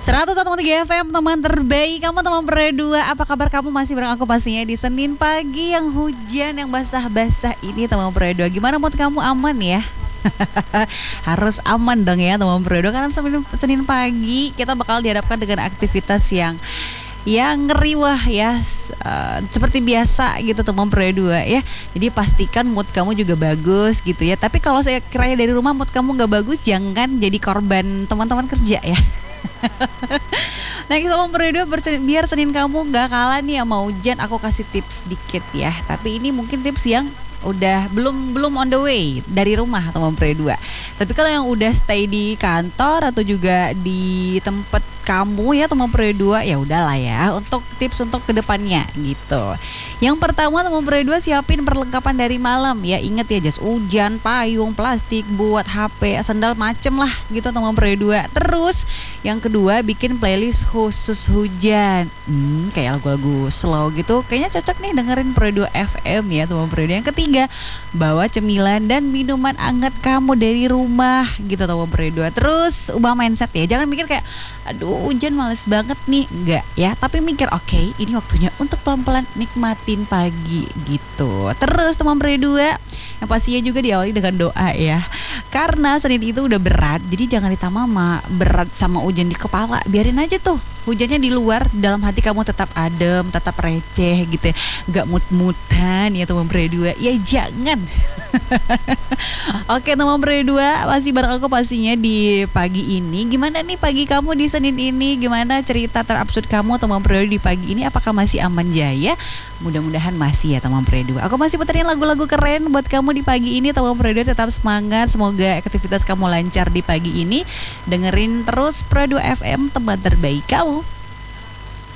101,3 FM, teman terbaik kamu, teman berdua. Apa kabar kamu? Masih bareng aku pastinya di Senin pagi yang hujan, yang basah-basah ini, teman berdua. Gimana mood kamu, aman ya? Harus aman dong ya teman berdua, karena Senin pagi kita bakal dihadapkan dengan aktivitas yang ngeriwah ya, seperti biasa gitu teman berdua ya. Jadi pastikan mood kamu juga bagus gitu ya. Tapi kalau saya kiranya dari rumah mood kamu gak bagus, jangan jadi korban teman-teman kerja ya. Nah, kita mau berdua biar Senin kamu gak kalah nih sama hujan. Aku kasih tips dikit ya. Tapi ini mungkin tips yang udah belum on the way dari rumah teman berdua. Tapi kalau yang udah stay di kantor atau juga di tempat kamu ya teman berdua, ya udahlah ya, untuk tips untuk kedepannya gitu. Yang pertama teman berdua, siapin perlengkapan dari malam ya. Ingat ya, jas hujan, payung, plastik, buat HP, sandal, macem lah gitu teman berdua. Terus yang kedua, bikin playlist khusus hujan. Kayak lagu-lagu slow gitu, kayaknya cocok nih dengerin Berdua FM ya teman berdua. Yang ketiga, bawa cemilan dan minuman hangat kamu dari rumah gitu teman berdua. Terus ubah mindset ya, jangan mikir kayak aduh hujan males banget nih, enggak ya, tapi mikir oke, ini waktunya untuk pelan-pelan nikmatin pagi gitu. Terus teman berdua, yang pastinya juga diawali dengan doa ya, karena Senin itu udah berat, jadi jangan ditambah berat sama hujan di kepala. Biarin aja tuh hujannya di luar, dalam hati kamu tetap adem, tetap receh gitu ya, gak mut-mutan ya teman berdua, ya jangan. Oke teman berdua, masih bareng aku pastinya di pagi ini. Gimana nih pagi kamu di Senin ini? Gimana cerita terabsurd kamu teman berdua di pagi ini? Apakah masih aman jaya? Mudah-mudahan masih ya teman berdua. Aku masih puterin lagu-lagu keren buat kamu di pagi ini teman berdua. Tetap semangat, semoga aktivitas kamu lancar di pagi ini. Dengerin terus Berdua FM, teman terbaik kamu.